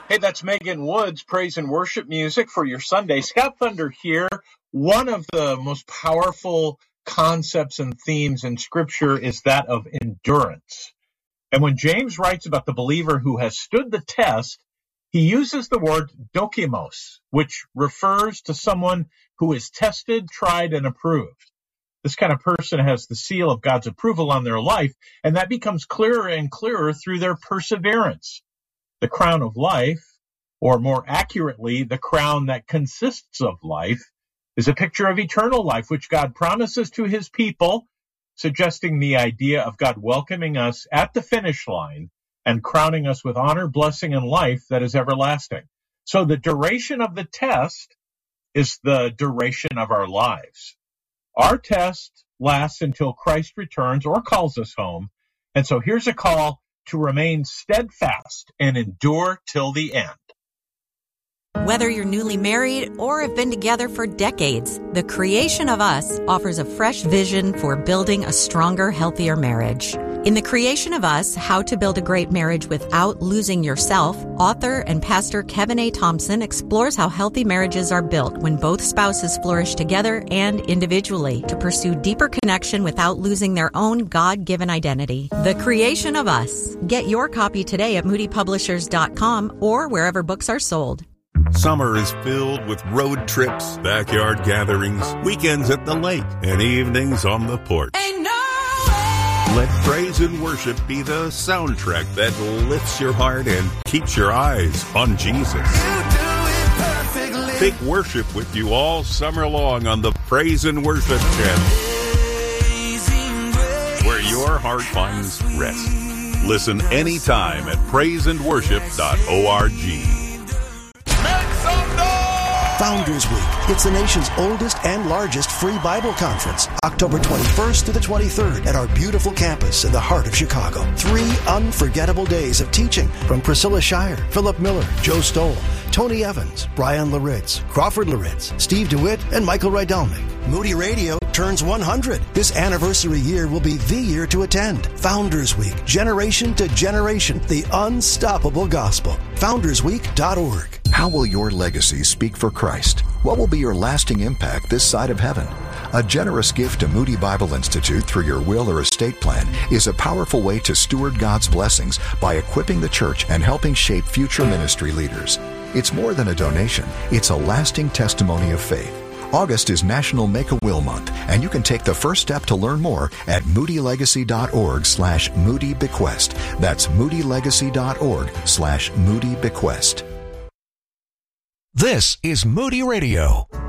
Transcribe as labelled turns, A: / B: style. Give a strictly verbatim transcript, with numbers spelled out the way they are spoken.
A: Hey, that's Megan Woods, praise and worship music for your Sunday. Scout Thunder here. One of the most powerful concepts and themes in Scripture is that of endurance. And when James writes about the believer who has stood the test, he uses the word dokimos, which refers to someone who is tested, tried, and approved. This kind of person has the seal of God's approval on their life, and that becomes clearer and clearer through their perseverance. The crown of life, or more accurately, the crown that consists of life, is a picture of eternal life, which God promises to his people, suggesting the idea of God welcoming us at the finish line and crowning us with honor, blessing, and life that is everlasting. So the duration of the test is the duration of our lives. Our test lasts until Christ returns or calls us home. And so here's a call to remain steadfast and endure till the end.
B: Whether you're newly married or have been together for decades, The Creation of Us offers a fresh vision for building a stronger, healthier marriage. In The Creation of Us, How to Build a Great Marriage Without Losing Yourself, author and pastor Kevin A. Thompson explores how healthy marriages are built when both spouses flourish together and individually to pursue deeper connection without losing their own God-given identity. The Creation of Us. Get your copy today at moody publishers dot com or wherever books are sold.
C: Summer is filled with road trips, backyard gatherings, weekends at the lake, and evenings on the porch.
D: Ain't no way.
C: Let praise and worship be the soundtrack that lifts your heart and keeps your eyes on Jesus.
D: You do it perfectly.
C: Take worship with you all summer long on the Praise and Worship channel, where your heart finds rest. Listen anytime at praise and worship dot org.
E: Founders Week. It's the nation's oldest and largest free Bible conference, October twenty-first to the twenty-third at our beautiful campus in the heart of Chicago. Three unforgettable days of teaching from Priscilla Shire, Philip Miller, Joe Stoll, Tony Evans, Brian Laritz, Crawford Laritz, Steve DeWitt, and Michael Rydelnik. Moody Radio turns one hundred. This anniversary year will be the year to attend. Founders Week, generation to generation, the unstoppable gospel. founders week dot org.
F: How will your legacy speak for Christ? What will be your lasting impact this side of heaven? A generous gift to Moody Bible Institute through your will or estate plan is a powerful way to steward God's blessings by equipping the church and helping shape future ministry leaders. It's more than a donation. It's a lasting testimony of faith. August is National Make-A-Will Month, and you can take the first step to learn more at moody legacy dot org slash moody bequest. That's moody legacy dot org slash moody bequest.
G: This is Moody Radio.